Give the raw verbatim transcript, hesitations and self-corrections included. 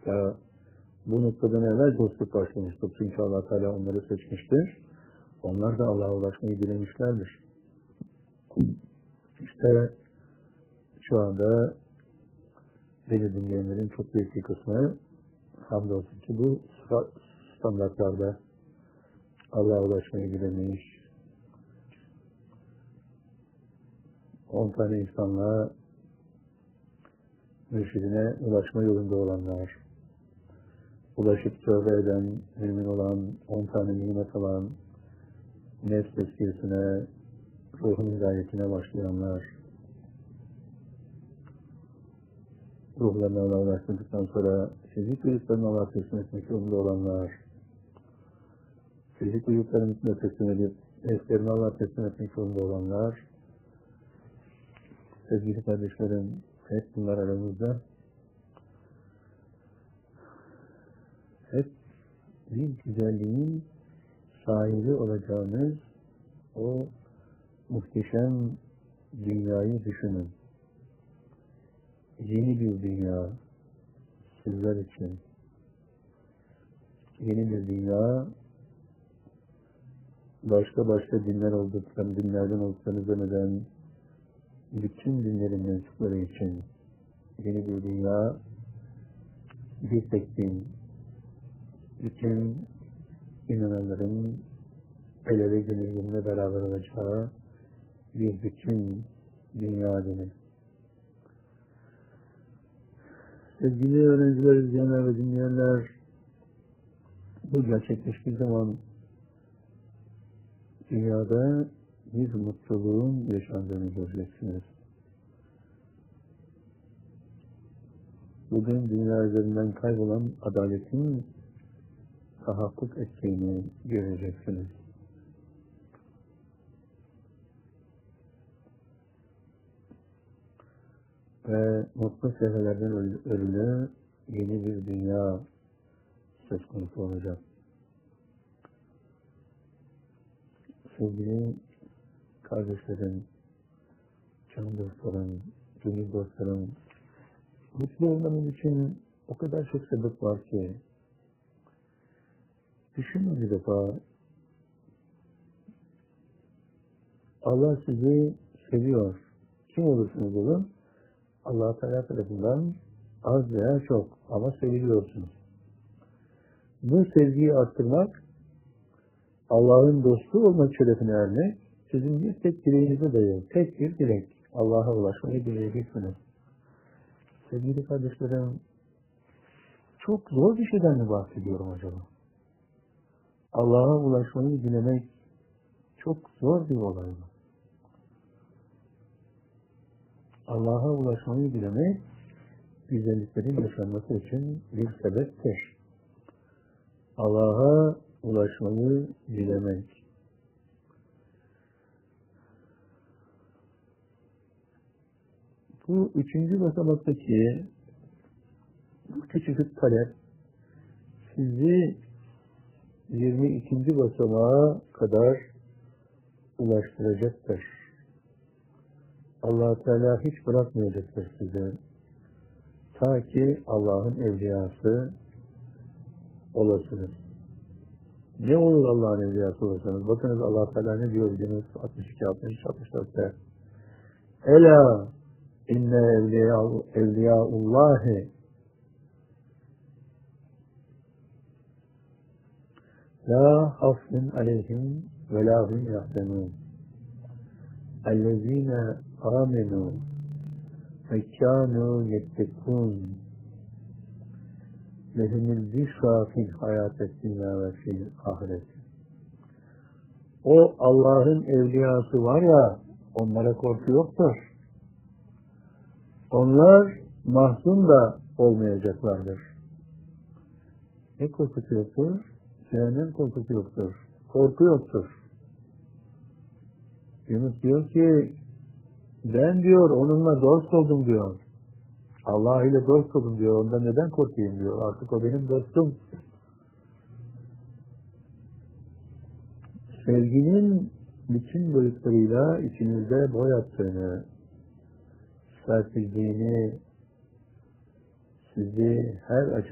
Ya bu noktadan evvel dostluk başlamıştır. Çünkü Allah Teala onları seçmiştir. Onlar da Allah'a ulaşmayı dilemişlerdir. İşte şu anda beni dinleyenlerin çok büyük bir kısmı hamdolsun ki bu standartlarda Allah'a ulaşmayı dilemiş. On tane insanla mürşidine ulaşma yolunda olanlar, ulaşıp tövbe eden, mümin olan, on tane nimet alan, nefs tezkiyesine, ruhun hidayetine başlayanlar, ruhlarına Allah'a ulaştıktan sonra fizik uyuklarını Allah'a teslim etmek yolunda olanlar, fizik uyuklarını teslim edip nefslerini Allah'a teslim etmek yolunda olanlar, sevgili kardeşlerim, hep bunlar aramızda hep bir güzelliğin sahibi olacağınız o muhteşem dünyayı düşünün. Yeni bir dünya sizler için. Yeni bir dünya başka başka dinler olduklarını, dinlerden olduklarını demeden bütün dinlerin mensupları için yeni bir dünya, bir tek din, bütün inananların el ele gönülleriyle beraber olacağı bir bütün dünya dini. Sevgili öğrenciler, izleyenler ve dinleyenler, bu gerçekleştiği zaman dünyada bir mutluluğun yaşandığını göreceksiniz. Bugün dünya üzerinden kaybolan adaletin tahakkuk ettiğini göreceksiniz. Ve mutlu seferlerden örülü yeni bir dünya söz konusu olacak. Sevgili kardeşlerim, can dostlarım, gönül dostlarım, mutlu olmanın için o kadar çok sebep var ki, düşünün bir defa, Allah sizi seviyor. Kim olursunuz olun, Allah Teala tarafından az veya çok ama seviliyorsunuz. Bu sevgiyi arttırmak, Allah'ın dostu olmak şerefine ermek, sizin bir tek dileğinize dayanıyor. Tek bir dilek. Allah'a ulaşmayı dileyeceksiniz. Sevgili kardeşlerim, çok zor bir şeyden mi bahsediyorum acaba? Allah'a ulaşmayı dilemek çok zor bir olay mı? Allah'a ulaşmayı dilemek, güzelliklerin yaşanması için bir sebeptir. Allah'a ulaşmayı dilemek. Bu üçüncü basamaktaki bu küçük talep sizi yirmi ikinci basamağa kadar ulaştıracaktır. Allah Teala hiç bırakmayacaktır size. Ta ki Allah'ın evliyası olasınız. Ne olur Allah'ın evliyası olursanız? Bakınız Allah Teala ne diyor Yunus altmış iki altmış üç altmış dörtte? Ela inne evliyaullahi la hafzun aleyhim ve la hum yahzenun ellezine amenu ve kânû yettekûn lehumul bişra fil hayâtet dünya ve fil ahiret. O Allah'ın evliyası var ya, onlara korku yoktur. Onlar mahzun da olmayacaklardır. Ne korkusu yoktur? Cehennem korkusu yoktur. Korku yoktur. Yunus diyor ki, ben diyor onunla dost oldum diyor. Allah ile dost oldum diyor. Ondan neden korkayım diyor. Artık o benim dostum. Sevginin bütün boyutlarıyla içinizde boy attığını, serpildiğini, sizi her açıdan